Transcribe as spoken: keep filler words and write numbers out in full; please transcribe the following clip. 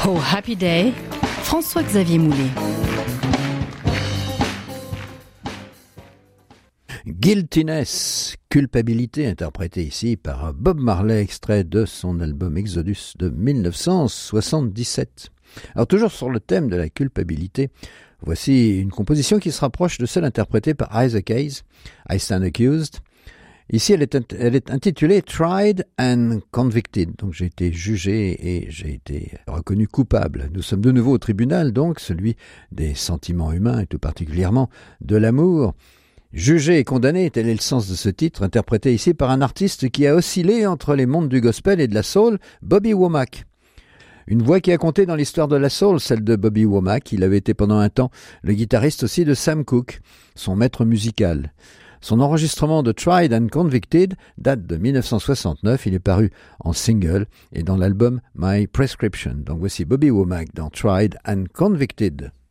Oh Happy Day, François-Xavier Moulet. Guiltiness, culpabilité, interprétée ici par Bob Marley, extrait de son album Exodus de dix-neuf cent soixante-dix-sept. Alors toujours sur le thème de la culpabilité, voici une composition qui se rapproche de celle interprétée par Isaac Hayes, I Stand Accused. Ici, elle est, elle est intitulée Tried and Convicted. Donc, j'ai été jugé et j'ai été reconnu coupable. Nous sommes de nouveau au tribunal, donc, celui des sentiments humains et tout particulièrement de l'amour. Jugé et condamné, tel est le sens de ce titre, interprété ici par un artiste qui a oscillé entre les mondes du gospel et de la soul, Bobby Womack. Une voix qui a compté dans l'histoire de la soul, celle de Bobby Womack. Il avait été pendant un temps le guitariste aussi de Sam Cooke, son maître musical. Son enregistrement de Tried and Convicted date de dix-neuf cent soixante-neuf. Il est paru en single et dans l'album My Prescription. Donc voici Bobby Womack dans Tried and Convicted.